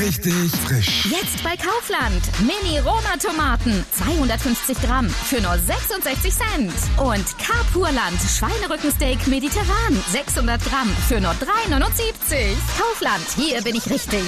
richtig frisch. Jetzt bei Kaufland. Mini-Roma-Tomaten. 250 Gramm für nur 66 Cent. Und Carpurland Schweinerückensteak mediterran. 600 Gramm für nur 3,79. Kaufland, hier bin ich richtig.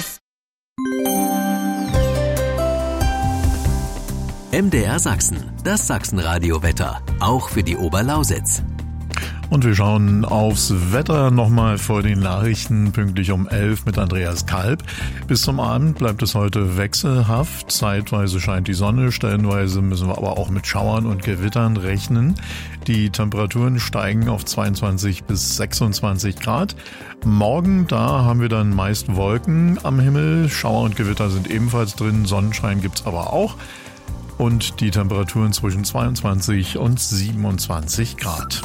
MDR Sachsen, das Sachsenradio-Wetter, auch für die Oberlausitz. Und wir schauen aufs Wetter nochmal vor den Nachrichten, pünktlich um 11 mit Andreas Kalb. Bis zum Abend bleibt es heute wechselhaft. Zeitweise scheint die Sonne, stellenweise müssen wir aber auch mit Schauern und Gewittern rechnen. Die Temperaturen steigen auf 22 bis 26 Grad. Morgen, da haben wir dann meist Wolken am Himmel. Schauer und Gewitter sind ebenfalls drin, Sonnenschein gibt's aber auch. Und die Temperaturen zwischen 22 und 27 Grad.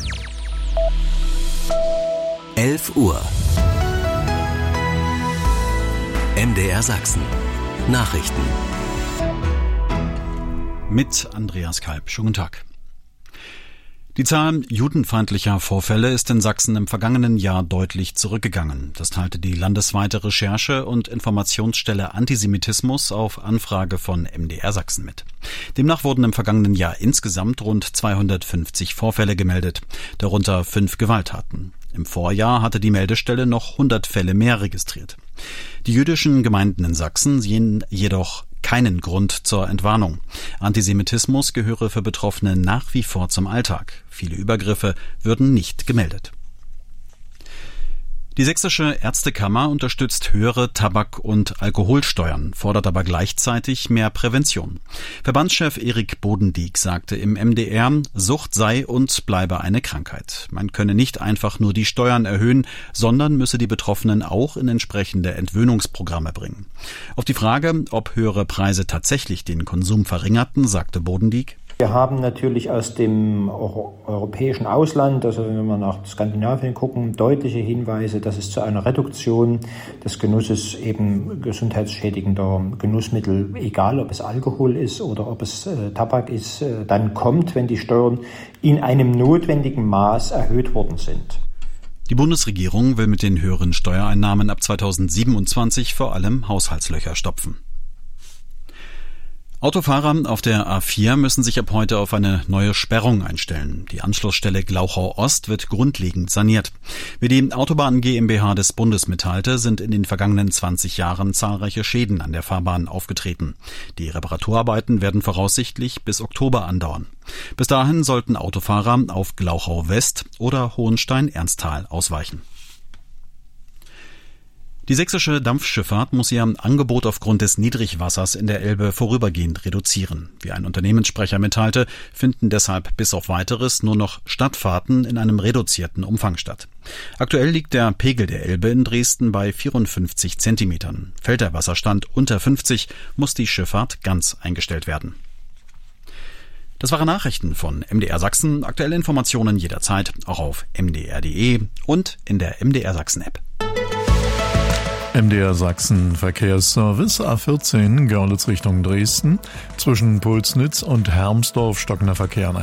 11 Uhr. MDR Sachsen. Nachrichten. Mit Andreas Kalb. Schönen Tag. Die Zahl judenfeindlicher Vorfälle ist in Sachsen im vergangenen Jahr deutlich zurückgegangen. Das teilte die landesweite Recherche- und Informationsstelle Antisemitismus auf Anfrage von MDR Sachsen mit. Demnach wurden im vergangenen Jahr insgesamt rund 250 Vorfälle gemeldet, darunter 5 Gewalttaten. Im Vorjahr hatte die Meldestelle noch 100 Fälle mehr registriert. Die jüdischen Gemeinden in Sachsen sehen jedoch keinen Grund zur Entwarnung. Antisemitismus gehöre für Betroffene nach wie vor zum Alltag. Viele Übergriffe würden nicht gemeldet. Die Sächsische Ärztekammer unterstützt höhere Tabak- und Alkoholsteuern, fordert aber gleichzeitig mehr Prävention. Verbandschef Erik Bodendieck sagte im MDR, Sucht sei und bleibe eine Krankheit. Man könne nicht einfach nur die Steuern erhöhen, sondern müsse die Betroffenen auch in entsprechende Entwöhnungsprogramme bringen. Auf die Frage, ob höhere Preise tatsächlich den Konsum verringerten, sagte Bodendieck: Wir haben natürlich aus dem europäischen Ausland, also wenn wir nach Skandinavien gucken, deutliche Hinweise, dass es zu einer Reduktion des Genusses eben gesundheitsschädigender Genussmittel, egal ob es Alkohol ist oder ob es Tabak ist, dann kommt, wenn die Steuern in einem notwendigen Maß erhöht worden sind. Die Bundesregierung will mit den höheren Steuereinnahmen ab 2027 vor allem Haushaltslöcher stopfen. Autofahrer auf der A4 müssen sich ab heute auf eine neue Sperrung einstellen. Die Anschlussstelle Glauchau Ost wird grundlegend saniert. Wie die Autobahn GmbH des Bundes mitteilte, sind in den vergangenen 20 Jahren zahlreiche Schäden an der Fahrbahn aufgetreten. Die Reparaturarbeiten werden voraussichtlich bis Oktober andauern. Bis dahin sollten Autofahrer auf Glauchau West oder Hohenstein-Ernsthal ausweichen. Die sächsische Dampfschifffahrt muss ihr Angebot aufgrund des Niedrigwassers in der Elbe vorübergehend reduzieren. Wie ein Unternehmenssprecher mitteilte, finden deshalb bis auf Weiteres nur noch Stadtfahrten in einem reduzierten Umfang statt. Aktuell liegt der Pegel der Elbe in Dresden bei 54 Zentimetern. Fällt der Wasserstand unter 50, muss die Schifffahrt ganz eingestellt werden. Das waren Nachrichten von MDR Sachsen. Aktuelle Informationen jederzeit auch auf mdr.de und in der MDR Sachsen App. MDR Sachsen Verkehrsservice A14 Görlitz Richtung Dresden. Zwischen Pulsnitz und Hermsdorf stockender Verkehr an